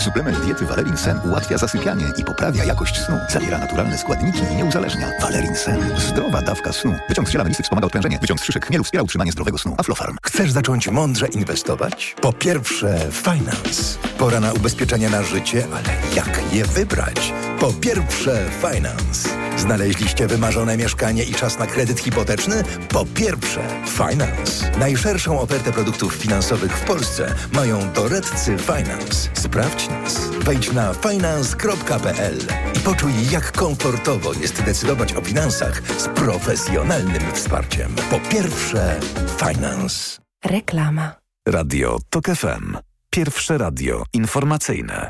Suplement diety Valerin Sen ułatwia zasypianie i poprawia jakość snu. Zawiera naturalne składniki i nie uzależnia. Valerin Sen. Zdrowa dawka snu. Wyciąg z ziela melisy wspomaga odprężenie. Wyciąg z szyszek chmielu wspiera utrzymanie zdrowego snu. Aflofarm. Chcesz zacząć mądrze inwestować? Po pierwsze, Finance. Pora na ubezpieczenia na życie, ale jak je wybrać? Po pierwsze, Finance. Znaleźliście wymarzone mieszkanie i czas na kredyt hipoteczny? Po pierwsze, Finance. Najszerszą ofertę produktów finansowych w Polsce mają doradcy Finance. Sprawdź nas. Wejdź na finance.pl i poczuj, jak komfortowo jest decydować o finansach z profesjonalnym wsparciem. Po pierwsze, Finance. Reklama. Radio TOK FM. Pierwsze radio informacyjne.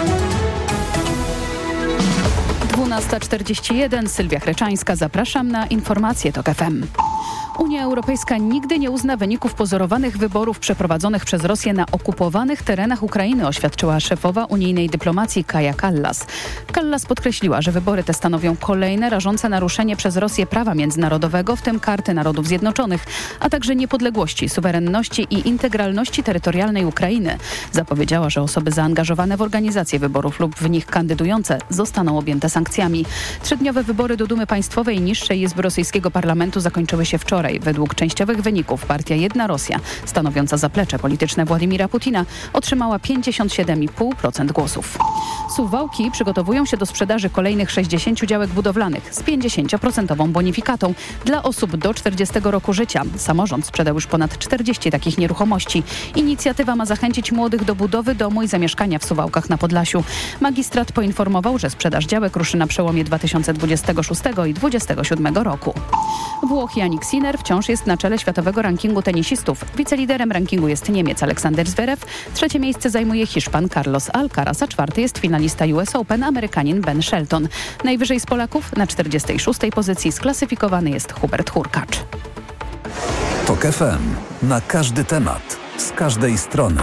12:41. Sylwia Chreczańska. Zapraszam na informacje TOK FM. Unia Europejska nigdy nie uzna wyników pozorowanych wyborów przeprowadzonych przez Rosję na okupowanych terenach Ukrainy, oświadczyła szefowa unijnej dyplomacji Kaja Kallas. Kallas podkreśliła, że wybory te stanowią kolejne rażące naruszenie przez Rosję prawa międzynarodowego, w tym Karty Narodów Zjednoczonych, a także niepodległości, suwerenności i integralności terytorialnej Ukrainy. Zapowiedziała, że osoby zaangażowane w organizację wyborów lub w nich kandydujące zostaną objęte sankcjami. Trzydniowe wybory do Dumy Państwowej, niższej izby rosyjskiego parlamentu, zakończyły się wczoraj. Według częściowych wyników partia Jedna Rosja, stanowiąca zaplecze polityczne Władimira Putina, otrzymała 57,5% głosów. Suwałki przygotowują się do sprzedaży kolejnych 60 działek budowlanych z 50% bonifikatą dla osób do 40 roku życia. Samorząd sprzedał już ponad 40 takich nieruchomości. Inicjatywa ma zachęcić młodych do budowy domu i zamieszkania w Suwałkach na Podlasiu. Magistrat poinformował, że sprzedaż działek ruszy na przełomie 2026 i 2027 roku. Włoch Jannik Sinner wciąż jest na czele światowego rankingu tenisistów. Wiceliderem rankingu jest Niemiec Aleksander Zverev, trzecie miejsce zajmuje Hiszpan Carlos Alcaraz, a czwarty jest finalista US Open Amerykanin Ben Shelton. Najwyżej z Polaków na 46. pozycji sklasyfikowany jest Hubert Hurkacz. TOK FM. Na każdy temat. Z każdej strony.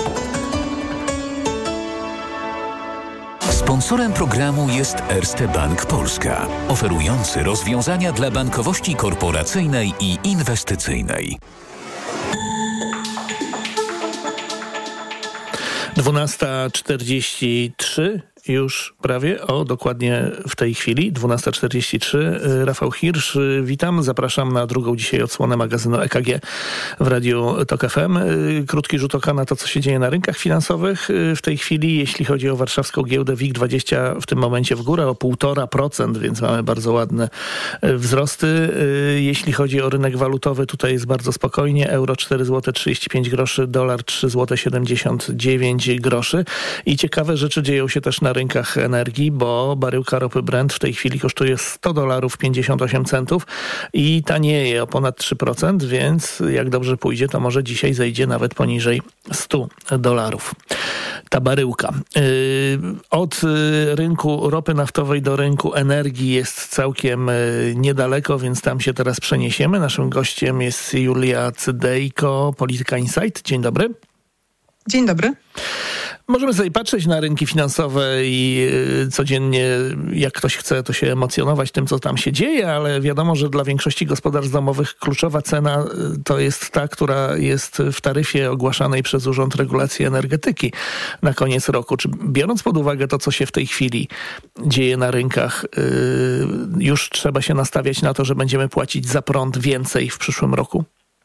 Sponsorem programu jest Erste Bank Polska, oferujący rozwiązania dla bankowości korporacyjnej i inwestycyjnej. 12:43 już prawie, dokładnie w tej chwili, 12:43. Rafał Hirsch, witam, zapraszam na drugą dzisiaj odsłonę magazynu EKG w Radiu TOK FM. Krótki rzut oka na to, co się dzieje na rynkach finansowych. W tej chwili, jeśli chodzi o warszawską giełdę, WIG20 w tym momencie w górę o 1,5%, więc mamy bardzo ładne wzrosty. Jeśli chodzi o rynek walutowy, tutaj jest bardzo spokojnie. Euro 4,35 zł, dolar 3,79 zł. I ciekawe rzeczy dzieją się też na rynkach energii, bo baryłka ropy Brent w tej chwili kosztuje $100.58 i tanieje o ponad 3%, więc jak dobrze pójdzie, to może dzisiaj zejdzie nawet poniżej $100. Ta baryłka. Od rynku ropy naftowej do rynku energii jest całkiem niedaleko, więc tam się teraz przeniesiemy. Naszym gościem jest Julia Cydejko, Polityka Insight. Dzień dobry. Dzień dobry. Możemy sobie patrzeć na rynki finansowe i codziennie, jak ktoś chce, to się emocjonować tym, co tam się dzieje, ale wiadomo, że dla większości gospodarstw domowych kluczowa cena to jest ta, która jest w taryfie ogłaszanej przez Urząd Regulacji Energetyki na koniec roku. Czy biorąc pod uwagę to, co się w tej chwili dzieje na rynkach, już trzeba się nastawiać na to, że będziemy płacić za prąd więcej w przyszłym roku?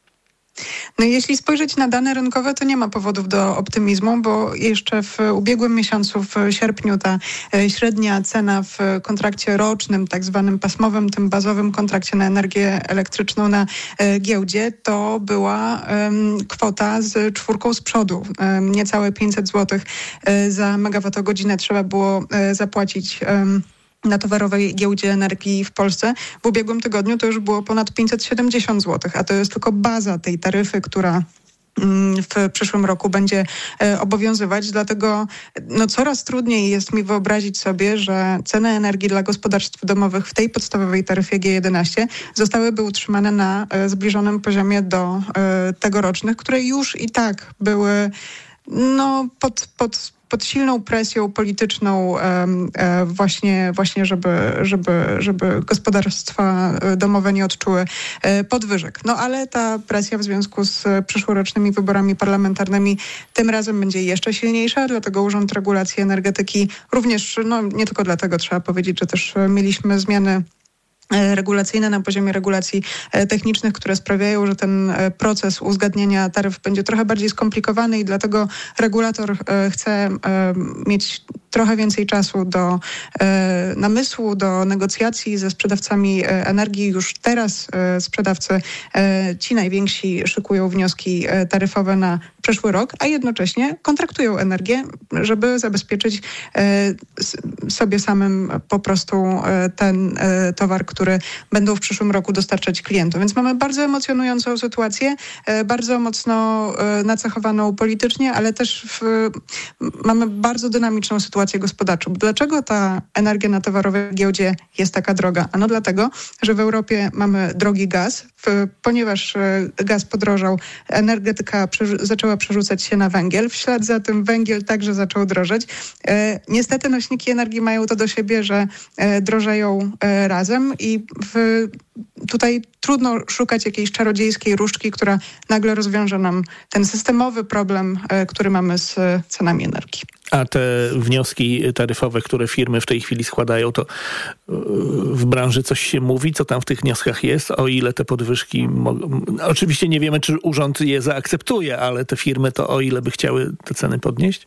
No jeśli spojrzeć na dane rynkowe, to nie ma powodów do optymizmu, bo jeszcze w ubiegłym miesiącu, w sierpniu, ta średnia cena w kontrakcie rocznym, tak zwanym pasmowym, tym bazowym kontrakcie na energię elektryczną na giełdzie, to była kwota z czwórką z przodu. Niecałe 500 zł za megawattogodzinę trzeba było zapłacić na towarowej giełdzie energii w Polsce. W ubiegłym tygodniu to już było ponad 570 zł, a to jest tylko baza tej taryfy, która w przyszłym roku będzie obowiązywać. Dlatego coraz trudniej jest mi wyobrazić sobie, że ceny energii dla gospodarstw domowych w tej podstawowej taryfie G11 zostałyby utrzymane na zbliżonym poziomie do tegorocznych, które już i tak były pod pod silną presją polityczną właśnie żeby gospodarstwa domowe nie odczuły podwyżek. No ale ta presja w związku z przyszłorocznymi wyborami parlamentarnymi tym razem będzie jeszcze silniejsza, dlatego Urząd Regulacji Energetyki również, no nie tylko dlatego trzeba powiedzieć, że też mieliśmy zmiany regulacyjne na poziomie regulacji technicznych, które sprawiają, że ten proces uzgadniania taryf będzie trochę bardziej skomplikowany i dlatego regulator chce mieć trochę więcej czasu do namysłu, do negocjacji ze sprzedawcami energii. Już teraz sprzedawcy, ci najwięksi, szykują wnioski taryfowe na przyszły rok, a jednocześnie kontraktują energię, żeby zabezpieczyć sobie samym po prostu ten towar, który będą w przyszłym roku dostarczać klientom. Więc mamy bardzo emocjonującą sytuację, bardzo mocno nacechowaną politycznie, ale też mamy bardzo dynamiczną sytuację gospodarczą. Dlaczego ta energia na towarowej giełdzie jest taka droga? Ano dlatego, że w Europie mamy drogi gaz. Ponieważ gaz podrożał, energetyka zaczęła przerzucać się na węgiel. W ślad za tym węgiel także zaczął drożeć. Niestety nośniki energii mają to do siebie, że drożeją razem i tutaj trudno szukać jakiejś czarodziejskiej różdżki, która nagle rozwiąże nam ten systemowy problem, który mamy z cenami energii. A te wnioski taryfowe, które firmy w tej chwili składają, to w branży coś się mówi, co tam w tych wnioskach jest, o ile te podwyżki oczywiście nie wiemy, czy urząd je zaakceptuje, ale te firmy to o ile by chciały te ceny podnieść?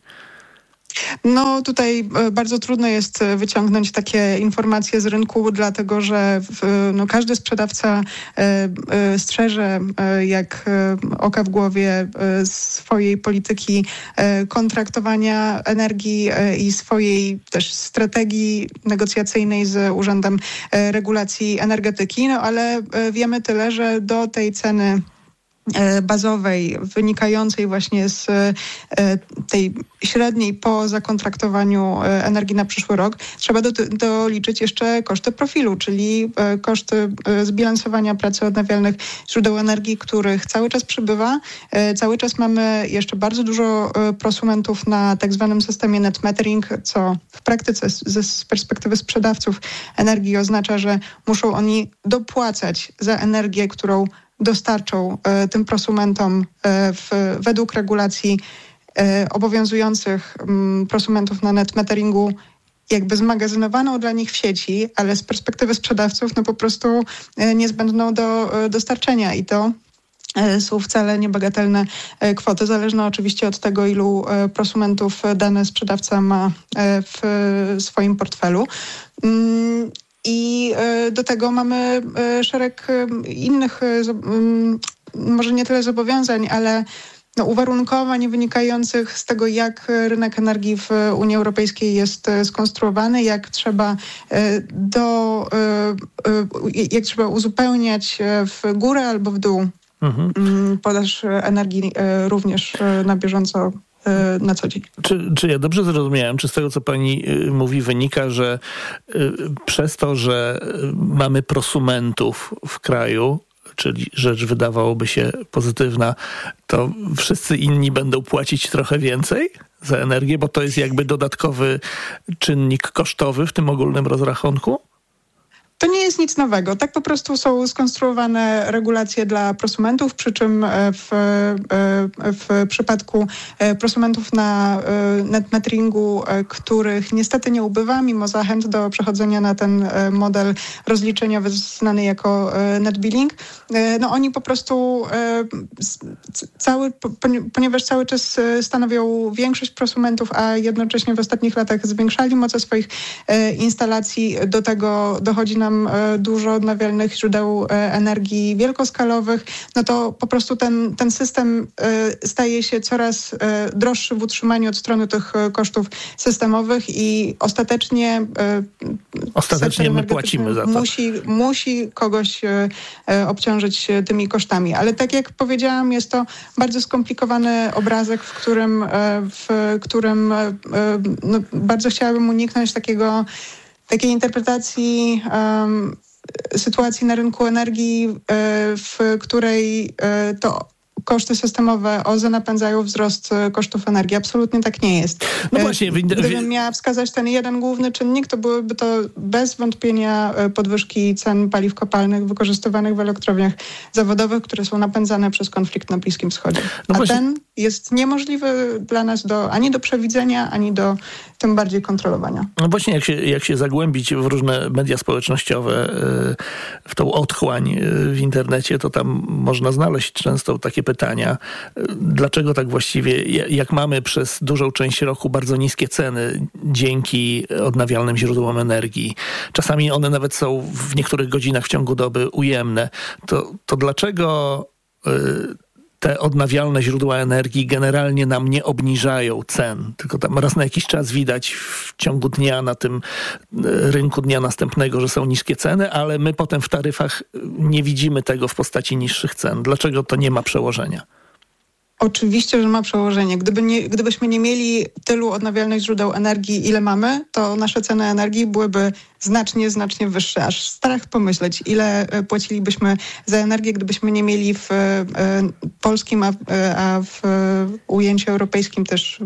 No tutaj bardzo trudno jest wyciągnąć takie informacje z rynku, dlatego że każdy sprzedawca strzeże jak oka w głowie swojej polityki kontraktowania energii i swojej też strategii negocjacyjnej z Urzędem Regulacji Energetyki, no ale wiemy tyle, że do tej ceny bazowej, wynikającej właśnie z tej średniej po zakontraktowaniu energii na przyszły rok, trzeba doliczyć jeszcze koszty profilu, czyli koszty zbilansowania pracy odnawialnych źródeł energii, których cały czas przybywa. Cały czas mamy jeszcze bardzo dużo prosumentów na tak zwanym systemie net metering, co w praktyce z perspektywy sprzedawców energii oznacza, że muszą oni dopłacać za energię, którą dostarczą tym prosumentom według regulacji obowiązujących prosumentów na net meteringu jakby zmagazynowaną dla nich w sieci, ale z perspektywy sprzedawców no po prostu niezbędną do dostarczenia i to są wcale niebagatelne kwoty, zależne oczywiście od tego, ilu prosumentów dany sprzedawca ma w swoim portfelu. I do tego mamy szereg innych, może nie tyle zobowiązań, ale uwarunkowań wynikających z tego, jak rynek energii w Unii Europejskiej jest skonstruowany, jak trzeba uzupełniać w górę albo w dół podaż energii również na bieżąco na co dzień. Czy ja dobrze zrozumiałem, czy z tego, co pani mówi, wynika, że przez to, że mamy prosumentów w kraju, czyli rzecz wydawałoby się pozytywna, to wszyscy inni będą płacić trochę więcej za energię, bo to jest jakby dodatkowy czynnik kosztowy w tym ogólnym rozrachunku? To nie jest nic nowego. Tak po prostu są skonstruowane regulacje dla prosumentów, przy czym w przypadku prosumentów na net meteringu, których niestety nie ubywa, mimo zachęt do przechodzenia na ten model rozliczeniowy znany jako net billing, no oni po prostu ponieważ cały czas stanowią większość prosumentów, a jednocześnie w ostatnich latach zwiększali moce swoich instalacji, do tego dochodzi nam dużo odnawialnych źródeł energii wielkoskalowych, no to po prostu ten system staje się coraz droższy w utrzymaniu od strony tych kosztów systemowych i ostatecznie my płacimy za to. Musi kogoś obciążyć tymi kosztami. Ale tak jak powiedziałam, jest to bardzo skomplikowany obrazek, w którym bardzo chciałabym uniknąć takiej interpretacji sytuacji na rynku energii, w której to koszty systemowe OZE napędzają wzrost kosztów energii. Absolutnie tak nie jest. No właśnie, gdybym miała wskazać ten jeden główny czynnik, to byłyby to bez wątpienia podwyżki cen paliw kopalnych wykorzystywanych w elektrowniach zawodowych, które są napędzane przez konflikt na Bliskim Wschodzie. Ten jest niemożliwy dla nas ani do przewidzenia, ani do tym bardziej kontrolowania. No właśnie, jak się zagłębić w różne media społecznościowe, w tą otchłań w internecie, to tam można znaleźć często takie pytania, dlaczego tak właściwie, jak mamy przez dużą część roku bardzo niskie ceny dzięki odnawialnym źródłom energii, czasami one nawet są w niektórych godzinach w ciągu doby ujemne, to dlaczego te odnawialne źródła energii generalnie nam nie obniżają cen, tylko tam raz na jakiś czas widać w ciągu dnia na tym rynku dnia następnego, że są niskie ceny, ale my potem w taryfach nie widzimy tego w postaci niższych cen. Dlaczego to nie ma przełożenia? Oczywiście, że ma przełożenie. Gdybyśmy nie mieli tylu odnawialnych źródeł energii, ile mamy, to nasze ceny energii byłyby znacznie, znacznie wyższe. Aż strach pomyśleć, ile płacilibyśmy za energię, gdybyśmy nie mieli w polskim, a w ujęciu europejskim też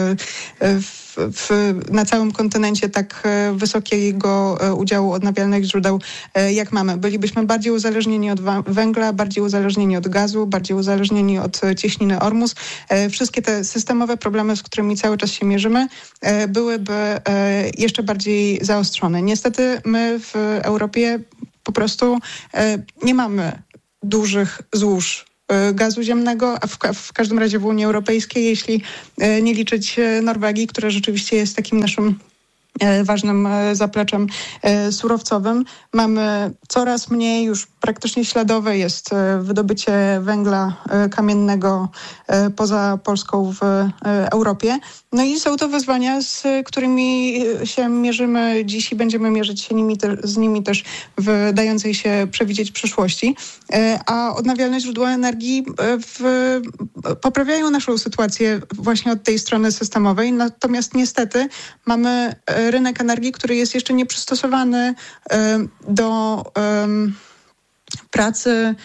na całym kontynencie tak wysokiego udziału odnawialnych źródeł, jak mamy. Bylibyśmy bardziej uzależnieni od węgla, bardziej uzależnieni od gazu, bardziej uzależnieni od cieśniny Ormus. Wszystkie te systemowe problemy, z którymi cały czas się mierzymy, byłyby jeszcze bardziej zaostrzone. Niestety my w Europie po prostu nie mamy dużych złóż gazu ziemnego, a w każdym razie w Unii Europejskiej, jeśli nie liczyć Norwegii, która rzeczywiście jest takim naszym ważnym zapleczem surowcowym. Mamy coraz mniej, już praktycznie śladowe jest wydobycie węgla kamiennego poza Polską w Europie. No i są to wyzwania, z którymi się mierzymy dziś i będziemy mierzyć się z nimi też w dającej się przewidzieć przyszłości. A odnawialne źródła energii poprawiają naszą sytuację właśnie od tej strony systemowej. Natomiast niestety mamy rynek energii, który jest jeszcze nieprzystosowany do pracy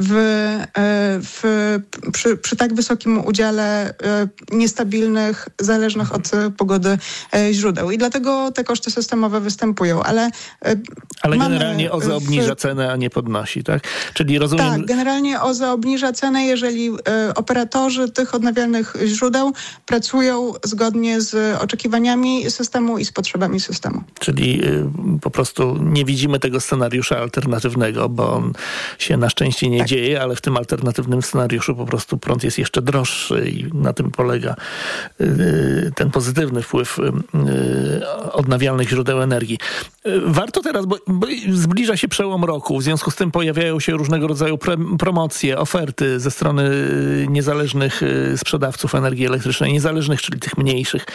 przy tak wysokim udziale niestabilnych, zależnych od pogody źródeł. I dlatego te koszty systemowe występują. Ale generalnie OZE obniża cenę, a nie podnosi, tak? Czyli rozumiem... Tak, generalnie OZE obniża cenę, jeżeli operatorzy tych odnawialnych źródeł pracują zgodnie z oczekiwaniami systemu i z potrzebami systemu. Czyli po prostu nie widzimy tego scenariusza alternatywnego, bo on się na szczęście nie dzieje, ale w tym alternatywnym scenariuszu po prostu prąd jest jeszcze droższy i na tym polega ten pozytywny wpływ odnawialnych źródeł energii. Warto teraz, bo zbliża się przełom roku, w związku z tym pojawiają się różnego rodzaju promocje, oferty ze strony niezależnych sprzedawców energii elektrycznej, niezależnych, czyli tych mniejszych.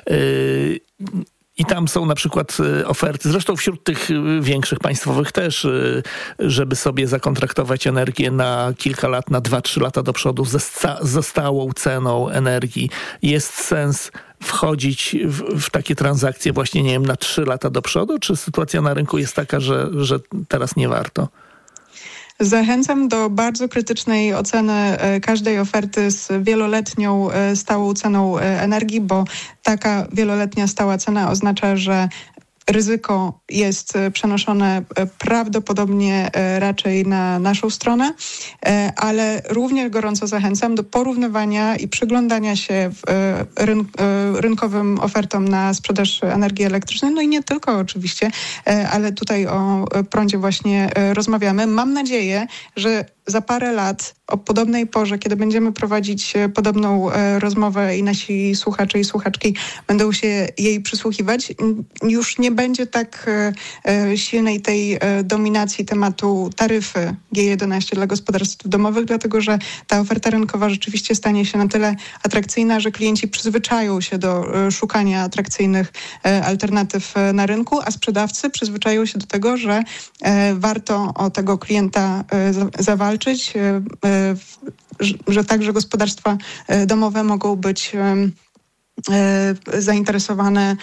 I tam są na przykład oferty, zresztą wśród tych większych państwowych też, żeby sobie zakontraktować energię na kilka lat, na 2-3 lata do przodu ze stałą ceną energii. Jest sens wchodzić w takie transakcje właśnie, nie wiem, na 3 lata do przodu? Czy sytuacja na rynku jest taka, że teraz nie warto? Zachęcam do bardzo krytycznej oceny każdej oferty z wieloletnią stałą ceną energii, bo taka wieloletnia stała cena oznacza, że ryzyko jest przenoszone prawdopodobnie raczej na naszą stronę, ale również gorąco zachęcam do porównywania i przyglądania się rynkowym ofertom na sprzedaż energii elektrycznej. No i nie tylko oczywiście, ale tutaj o prądzie właśnie rozmawiamy. Mam nadzieję, że za parę lat o podobnej porze, kiedy będziemy prowadzić podobną rozmowę i nasi słuchacze i słuchaczki będą się jej przysłuchiwać, już nie będzie tak silnej tej dominacji tematu taryfy G11 dla gospodarstw domowych, dlatego że ta oferta rynkowa rzeczywiście stanie się na tyle atrakcyjna, że klienci przyzwyczają się do szukania atrakcyjnych alternatyw na rynku, a sprzedawcy przyzwyczają się do tego, że warto o tego klienta zawalczyć, że także gospodarstwa domowe mogą być zainteresowane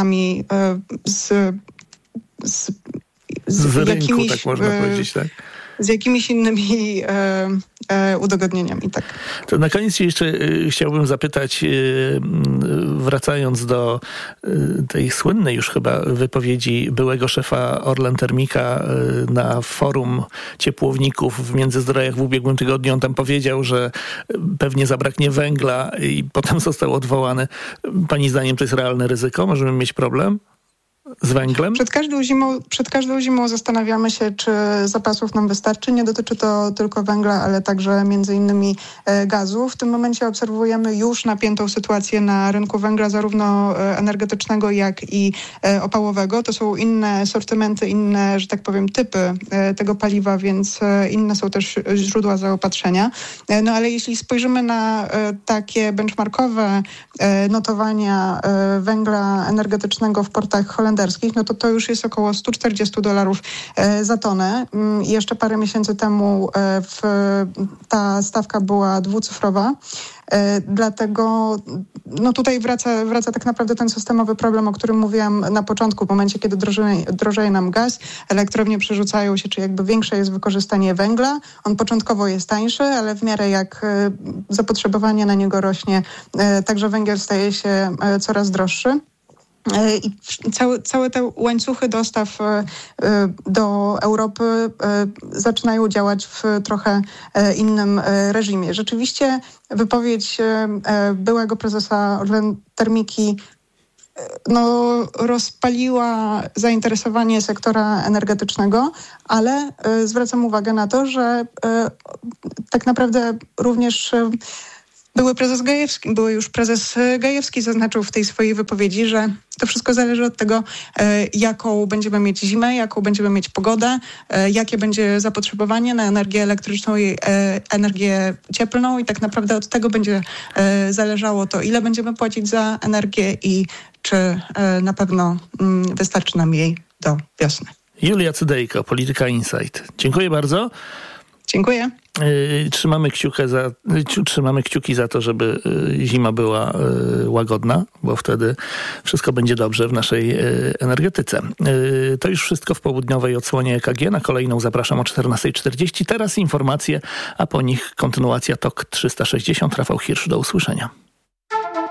z rynku, tak można powiedzieć, tak? z jakimiś innymi udogodnieniami. Tak. To na koniec jeszcze chciałbym zapytać, wracając do tej słynnej już chyba wypowiedzi byłego szefa Orlen Termika na forum ciepłowników w Międzyzdrojach w ubiegłym tygodniu. On tam powiedział, że pewnie zabraknie węgla i potem został odwołany. Pani zdaniem to jest realne ryzyko? Możemy mieć problem z węglem? Przed każdą zimą zastanawiamy się, czy zapasów nam wystarczy. Nie dotyczy to tylko węgla, ale także między innymi gazu. W tym momencie obserwujemy już napiętą sytuację na rynku węgla, zarówno energetycznego, jak i opałowego. To są inne sortymenty, inne, że tak powiem, typy tego paliwa, więc inne są też źródła zaopatrzenia. No ale jeśli spojrzymy na takie benchmarkowe notowania węgla energetycznego w portach holenderskich, no to już jest około $140 za tonę. Jeszcze parę miesięcy temu ta stawka była dwucyfrowa. Dlatego tutaj wraca tak naprawdę ten systemowy problem, o którym mówiłam na początku. W momencie, kiedy drożeje nam gaz, elektrownie przerzucają się, czy jakby większe jest wykorzystanie węgla. On początkowo jest tańszy, ale w miarę jak zapotrzebowanie na niego rośnie, także węgiel staje się coraz droższy. I całe te łańcuchy dostaw do Europy zaczynają działać w trochę innym reżimie. Rzeczywiście wypowiedź byłego prezesa Orlen Termiki rozpaliła zainteresowanie sektora energetycznego, ale zwracam uwagę na to, że tak naprawdę również były prezes Gajewski zaznaczył w tej swojej wypowiedzi, że to wszystko zależy od tego, jaką będziemy mieć zimę, jaką będziemy mieć pogodę, jakie będzie zapotrzebowanie na energię elektryczną i energię cieplną i tak naprawdę od tego będzie zależało to, ile będziemy płacić za energię i czy na pewno wystarczy nam jej do wiosny. Julia Cydejko, Polityka Insight. Dziękuję bardzo. Dziękuję. Trzymamy kciuki za to, żeby zima była łagodna, bo wtedy wszystko będzie dobrze w naszej energetyce. To już wszystko w południowej odsłonie EKG. Na kolejną zapraszam o 14:40. Teraz informacje, a po nich kontynuacja TOK 360. Rafał Hirsch, do usłyszenia.